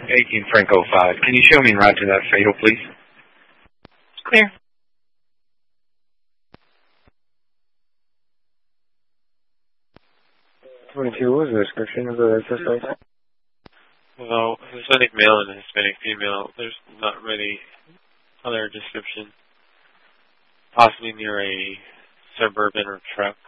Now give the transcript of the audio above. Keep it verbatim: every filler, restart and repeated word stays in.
eighteen Franco five. Can you show me right to that fatal, please? Clear. twenty-two, what was the description of the suspect? Well, Hispanic male and Hispanic female, there's not really other description. Possibly near a suburban or truck.